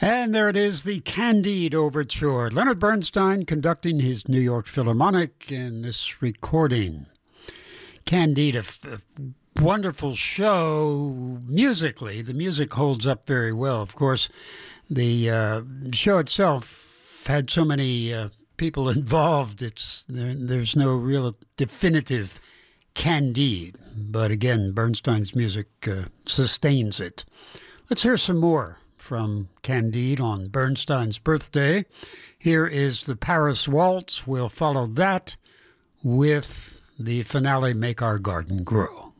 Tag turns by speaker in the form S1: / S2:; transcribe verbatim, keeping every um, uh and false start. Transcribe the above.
S1: And there it is, the Candide Overture. Leonard Bernstein conducting his New York Philharmonic in this recording. Candide, a, a wonderful show musically. The music holds up very well. Of course, the uh, show itself had so many uh, people involved. It's there, there's no real definitive Candide. But again, Bernstein's music uh, sustains it. Let's hear some more from Candide on Bernstein's birthday. Here is the Paris Waltz. We'll follow that with the finale, Make Our Garden Grow.